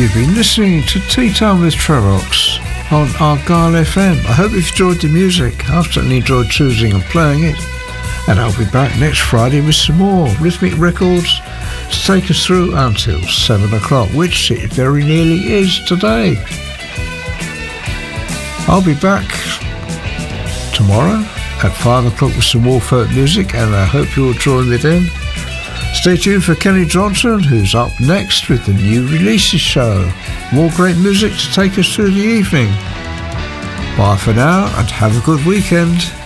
You've been listening to Tea Time with Trevox on Argyle FM. I hope you've enjoyed the music. I've certainly enjoyed choosing and playing it. And I'll be back next Friday with some more rhythmic records to take us through until 7 o'clock, which it very nearly is today. I'll be back tomorrow at 5 o'clock with some more folk music, and I hope you'll join me then. Stay tuned for Kenny Johnson, who's up next with the new releases show. More great music to take us through the evening. Bye for now and have a good weekend.